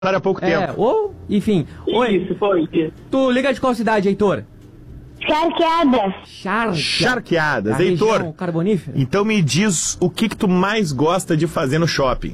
há pouco tempo. Ou, enfim. Oi. Isso, foi. Tu liga de qual cidade, Heitor? Charqueadas. Charqueadas. Da Heitor, região carbonífera? então me diz o que tu mais gosta de fazer no shopping.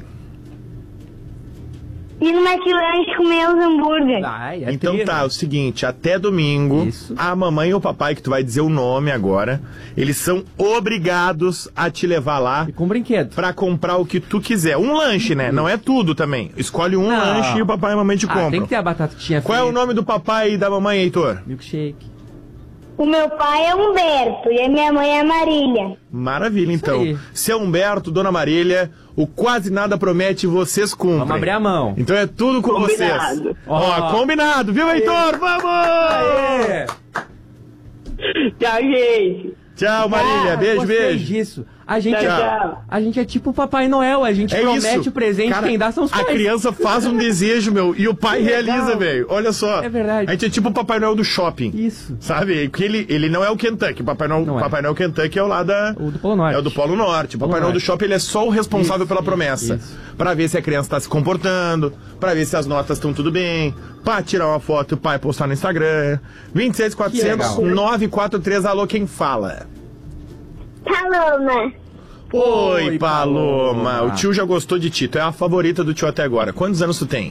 Ir no McLanche comer os hambúrgueres. Então tá, é o seguinte, até domingo, Isso. a mamãe e o papai, que tu vai dizer o nome agora, eles são obrigados a te levar lá E com brinquedo. pra comprar o que tu quiser. Um lanche, né? Não é tudo também. Escolhe um Não. lanche e o papai e a mamãe te compram. Tem que ter a batatinha Qual é o nome do papai e da mamãe, Heitor? Milkshake. O meu pai é Humberto e a minha mãe é Marília. Maravilha, então. aí. Seu Humberto, Dona Marília, o Quase Nada Promete, vocês cumprem. Vamos abrir a mão. Então é tudo com Combinado. vocês. Ó, combinado, viu, Heitor? Vamos! Aê! Tchau, gente. Tchau, Marília. Beijo, Gostei beijo. disso. A gente, Tchau. a gente é tipo o Papai Noel, a gente É promete isso. o presente, Cara, quem dá são os a pais. criança faz um desejo, meu, e o pai realiza, velho. Olha só. É verdade. A gente é tipo o Papai Noel do shopping. Isso. Sabe? Porque ele não é o Kentucky. O Papai Noel, Não é. Papai Noel Kentucky é o lá da... O do Polo Norte. É o do Polo Norte. O Polo Papai Noel do Norte. shopping, ele é só o responsável Isso, pela isso, promessa. isso. Pra ver se a criança tá se comportando, pra ver se as notas estão tudo bem, pra tirar uma foto e o pai postar no Instagram. 26400 943, alô, quem fala? Paloma. Oi, Paloma. Paloma. O tio já gostou de ti. Tu é a favorita do tio até agora. Quantos anos tu tem?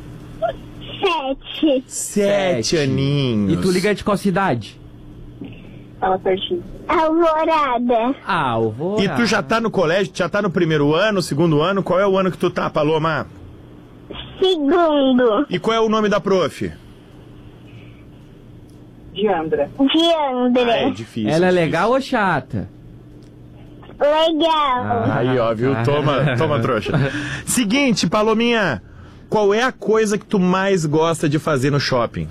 7. 7 aninhos. E tu liga de qual cidade? Fala pertinho. Alvorada. Alvorada. E tu já tá no colégio? Já tá no primeiro ano, segundo ano? Qual é o ano que tu tá, Paloma? Segundo. E qual é o nome da prof? Diandra. Diandra. Difícil. Ela é difícil. legal ou chata? Legal. Aí, ó, viu? Toma, trouxa. Seguinte, Palominha. Qual é a coisa que tu mais gosta de fazer no shopping?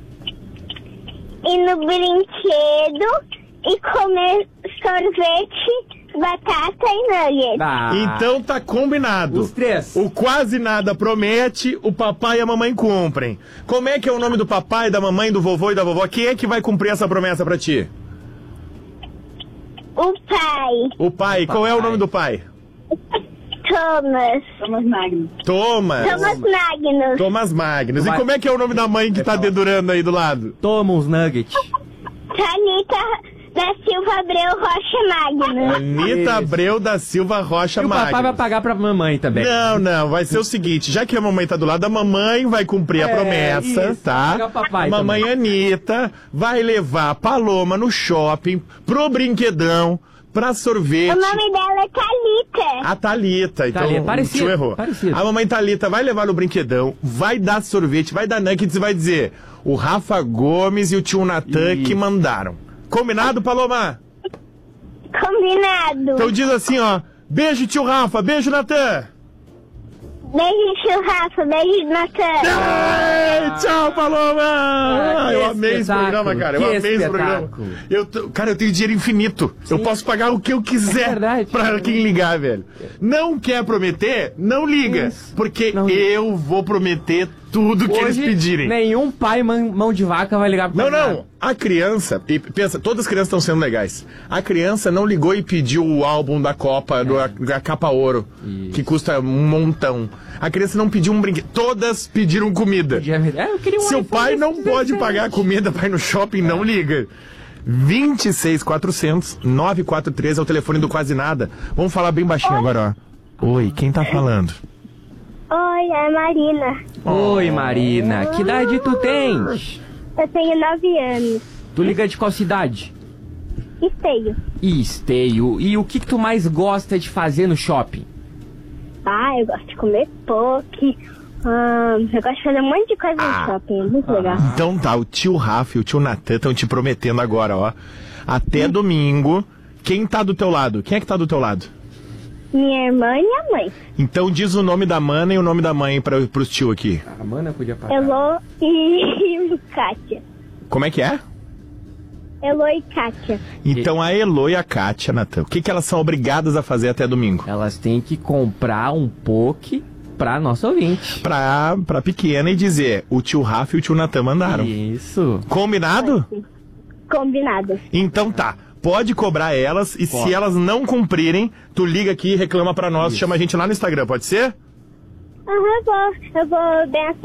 Ir no brinquedo e comer sorvete, batata e nuggets. Então tá combinado. Os três. O Quase Nada Promete, o papai e a mamãe cumprem. Como é que é o nome do papai, da mamãe, do vovô e da vovó? Quem é que vai cumprir essa promessa pra ti? O pai. O pai. Qual é o nome do pai? Thomas. Thomas Magno. Thomas. Thomas Magnus. Thomas Magnus. E Vai. como é que é o nome da mãe que tá dedurando aí do lado? Toma uns nuggets. Thalita da Silva Abreu Rocha Magnus. Anitta Isso. Abreu da Silva Rocha E o papai vai Magnus. pagar pra mamãe também. Não, vai ser o seguinte, já que a mamãe tá do lado, a mamãe vai cumprir a promessa, isso, tá? vai pagar o papai A mamãe Anitta vai levar a Paloma no shopping, pro brinquedão, pra sorvete. O nome dela é Thalita. A Thalita, então Thalita, o parecido, tio errou. parecido. A mamãe Thalita vai levar no brinquedão, vai dar sorvete, vai dar nuggets e vai dizer o Rafa Gomes e o tio Natan que mandaram. Combinado, Paloma? Combinado. Então diz assim, ó, beijo tio Rafa, beijo Natan. Beijo, tio Rafa. Beijo, Natan. Ei, tchau, Paloma! que Eu amei esse espetáculo, programa, cara. Eu que amei esse programa. espetáculo. Cara, eu tenho dinheiro infinito. Eu posso pagar o que eu quiser verdade. pra quem ligar, velho. Não quer prometer? Não liga. Isso. Porque Não liga. eu vou prometer tudo que eles Hoje, pedirem. nenhum pai mão de vaca vai ligar pro Não, pai. não. A criança, e pensa, todas as crianças estão sendo legais. A criança não ligou e pediu o álbum da Copa, da capa ouro, Isso. que custa um montão. A criança não pediu um brinquedo. Todas pediram comida. Eu queria um Seu iPhone pai não 17. pode pagar comida pra ir no shopping, não liga. 26400 943 é o telefone do Quase Nada. Vamos falar bem baixinho agora, ó. Oi, quem tá falando? Oi, é a Marina. Oi, Marina. Que idade tu tens? Eu tenho 9 anos. Tu liga de qual cidade? Esteio. Esteio. E o que tu mais gosta de fazer no shopping? Ah, eu gosto de comer poke. Eu gosto de fazer um monte de coisa no shopping. É muito legal. Então tá, o tio Rafa e o tio Natan estão te prometendo agora, ó. Até domingo. Quem tá do teu lado? Quem é que tá do teu lado? Minha irmã e minha mãe. Então diz o nome da mana e o nome da mãe pros tio aqui. A mana podia pagar. Elô e Kátia. Como é que é? Elô e Kátia. Então a Elo e a Kátia, Natan, o que elas são obrigadas a fazer até domingo? Elas têm que comprar um poke pra nosso ouvinte. Pra pequena e dizer, o tio Rafa e o tio Natan mandaram. Isso. Combinado? Combinado. Então tá. Pode cobrar elas e se elas não cumprirem, tu liga aqui e reclama pra nós, chama a gente lá no Instagram, pode ser? Eu vou bem assim.